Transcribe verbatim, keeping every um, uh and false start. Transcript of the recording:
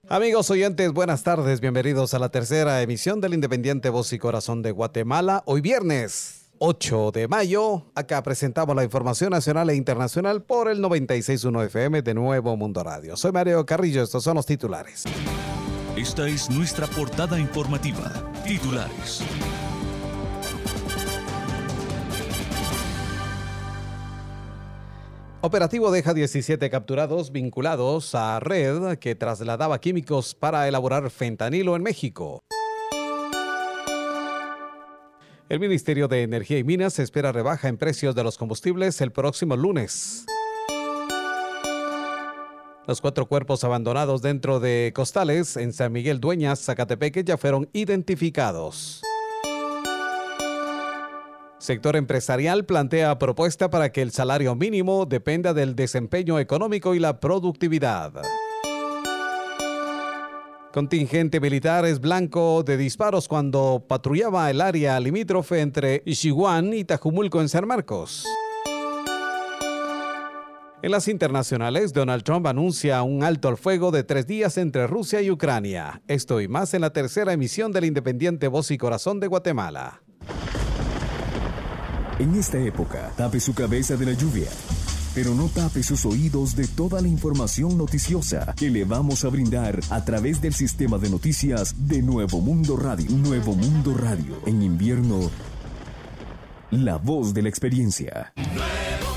Amigos oyentes, buenas tardes, bienvenidos a la tercera emisión del Independiente Voz y Corazón de Guatemala. Hoy viernes ocho de mayo, acá presentamos la información nacional e internacional por el noventa y seis punto uno F M de Nuevo Mundo Radio. Soy Mario Carrillo, estos son los titulares. Esta es nuestra portada informativa. Titulares. Operativo deja diecisiete capturados vinculados a red que trasladaba químicos para elaborar fentanilo en México. El Ministerio de Energía y Minas espera rebaja en precios de los combustibles el próximo lunes. Los cuatro cuerpos abandonados dentro de costales en San Miguel Dueñas, Zacatepeque, ya fueron identificados. Sector empresarial plantea propuesta para que el salario mínimo dependa del desempeño económico y la productividad. Contingente militar es blanco de disparos cuando patrullaba el área limítrofe entre Ixiguán y Tajumulco en San Marcos. En las internacionales, Donald Trump anuncia un alto al fuego de tres días entre Rusia y Ucrania. Esto y más en la tercera emisión del Independiente Voz y Corazón de Guatemala. En esta época, tape su cabeza de la lluvia, pero no tape sus oídos de toda la información noticiosa que le vamos a brindar a través del sistema de noticias de Nuevo Mundo Radio. Nuevo Mundo Radio. En invierno, la voz de la experiencia.